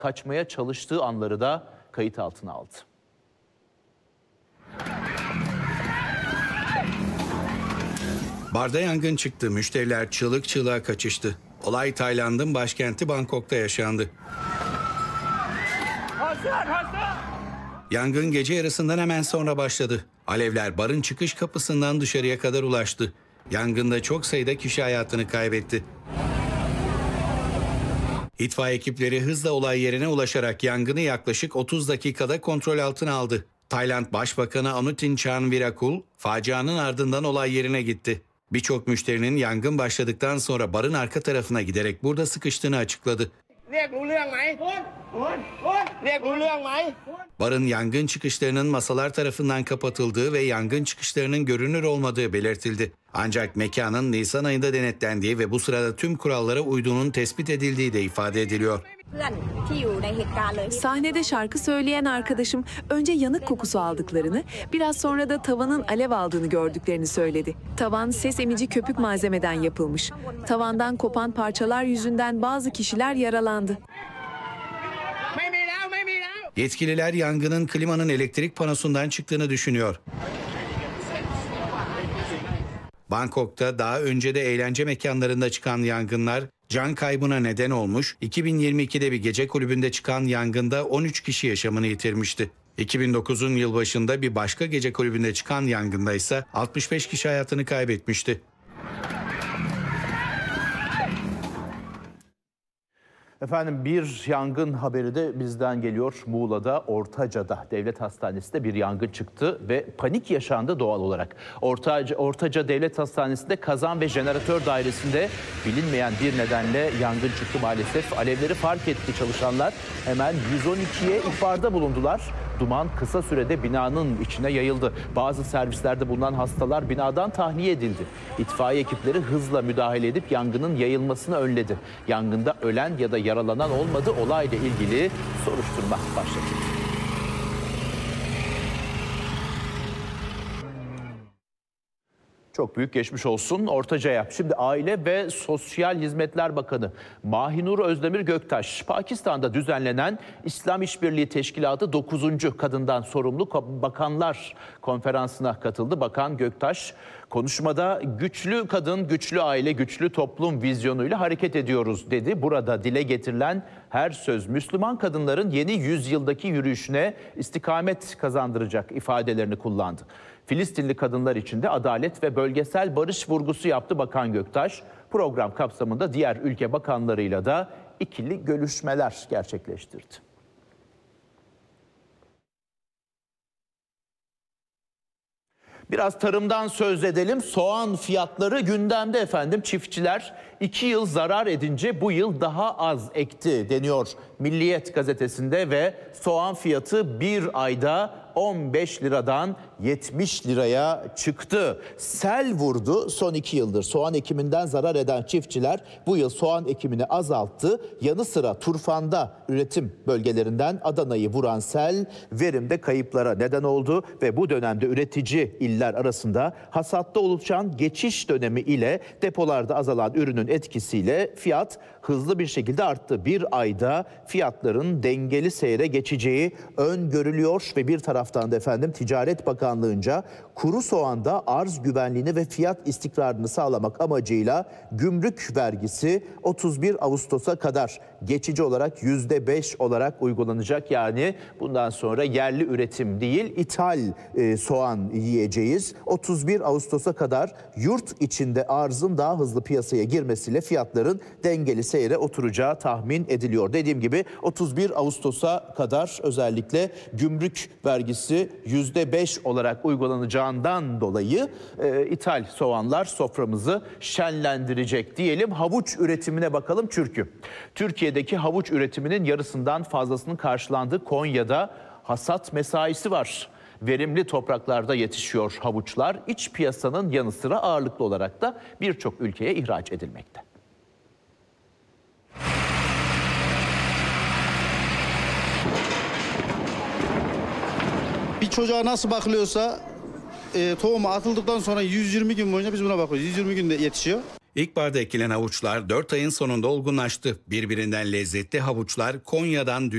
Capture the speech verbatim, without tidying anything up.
kaçmaya çalıştığı anları da kayıt altına aldı. Barda yangın çıktı. Müşteriler çığlık çığlığa kaçıştı. Olay Tayland'ın başkenti Bangkok'ta yaşandı. Yangın gece yarısından hemen sonra başladı. Alevler barın çıkış kapısından dışarıya kadar ulaştı. Yangında çok sayıda kişi hayatını kaybetti. İtfaiye ekipleri hızla olay yerine ulaşarak yangını yaklaşık otuz dakikada kontrol altına aldı. Tayland Başbakanı Anutin Charnvirakul facianın ardından olay yerine gitti. Birçok müşterinin yangın başladıktan sonra barın arka tarafına giderek burada sıkıştığını açıkladı. Barın yangın çıkışlarının masalar tarafından kapatıldığı ve yangın çıkışlarının görünür olmadığı belirtildi. Ancak mekanın Nisan ayında denetlendiği ve bu sırada tüm kurallara uyduğunun tespit edildiği de ifade ediliyor. Sahnede şarkı söyleyen arkadaşım önce yanık kokusu aldıklarını, biraz sonra da tavanın alev aldığını gördüklerini söyledi. Tavan ses emici köpük malzemeden yapılmış. Tavandan kopan parçalar yüzünden bazı kişiler yaralandı. Yetkililer yangının klimanın elektrik panosundan çıktığını düşünüyor. Bangkok'ta daha önce de eğlence mekanlarında çıkan yangınlar can kaybına neden olmuş. iki bin yirmi ikide bir gece kulübünde çıkan yangında on üç kişi yaşamını yitirmişti. iki bin dokuzun yılbaşında bir başka gece kulübünde çıkan yangında ise altmış beş kişi hayatını kaybetmişti. Efendim bir yangın haberi de bizden geliyor. Muğla'da Ortaca'da Devlet Hastanesi'nde bir yangın çıktı ve panik yaşandı doğal olarak. Ortaca, Ortaca Devlet Hastanesi'nde kazan ve jeneratör dairesinde bilinmeyen bir nedenle yangın çıktı maalesef. Alevleri fark etti çalışanlar. Hemen yüz on ikiye ihbarda bulundular. Duman kısa sürede binanın içine yayıldı. Bazı servislerde bulunan hastalar binadan tahliye edildi. İtfaiye ekipleri hızla müdahale edip yangının yayılmasını önledi. Yangında ölen ya da yaralanan olmadı. Olayla ilgili soruşturma başlatıldı. Çok büyük geçmiş olsun Ortaca'ya. Şimdi Aile ve Sosyal Hizmetler Bakanı Mahinur Özdemir Göktaş, Pakistan'da düzenlenen İslam İşbirliği Teşkilatı dokuzuncu Kadından Sorumlu Bakanlar Konferansı'na katıldı. Bakan Göktaş konuşmada güçlü kadın, güçlü aile, güçlü toplum vizyonuyla hareket ediyoruz dedi. Burada dile getirilen her söz Müslüman kadınların yeni yüzyıldaki yürüyüşüne istikamet kazandıracak ifadelerini kullandı. Filistinli kadınlar için de adalet ve bölgesel barış vurgusu yaptı Bakan Göktaş. Program kapsamında diğer ülke bakanlarıyla da ikili görüşmeler gerçekleştirdi. Biraz tarımdan söz edelim. Soğan fiyatları gündemde efendim. Çiftçiler iki yıl zarar edince bu yıl daha az ekti deniyor Milliyet gazetesinde ve soğan fiyatı bir ayda on beş liradan yetmiş liraya çıktı. Sel vurdu son iki yıldır. Soğan ekiminden zarar eden çiftçiler bu yıl soğan ekimini azalttı. Yanı sıra Turfan'da üretim bölgelerinden Adana'yı vuran sel verimde kayıplara neden oldu ve bu dönemde üretici iller arasında hasatta oluşan geçiş dönemi ile depolarda azalan ürünün etkisiyle fiyat hızlı bir şekilde arttı. Bir ayda fiyatların dengeli seyre geçeceği öngörülüyor ve bir taraftan da efendim Ticaret Bakanlığı'nca kuru soğanda arz güvenliğini ve fiyat istikrarını sağlamak amacıyla gümrük vergisi otuz bir Ağustos'a kadar geçici olarak yüzde beş olarak uygulanacak. Yani bundan sonra yerli üretim değil ithal e, soğan yiyeceğiz. otuz bir Ağustos'a kadar yurt içinde arzın daha hızlı piyasaya girmesiyle fiyatların dengeli seyre oturacağı tahmin ediliyor. Dediğim gibi otuz bir Ağustos'a kadar özellikle gümrük vergisi yüzde beş olarak uygulanacağından dolayı e, ithal soğanlar soframızı şenlendirecek diyelim. Havuç üretimine bakalım çünkü. Türkiye'deki havuç üretiminin yarısından fazlasının karşılandığı Konya'da hasat mesaisi var. Verimli topraklarda yetişiyor havuçlar. İç piyasanın yanı sıra ağırlıklı olarak da birçok ülkeye ihraç edilmekte. Bir çocuğa nasıl bakılıyorsa e, tohumu atıldıktan sonra yüz yirmi gün boyunca biz buna bakıyoruz. yüz yirmi günde yetişiyor. İlkbaharda ekilen havuçlar dört ayın sonunda olgunlaştı. Birbirinden lezzetli havuçlar Konya'dan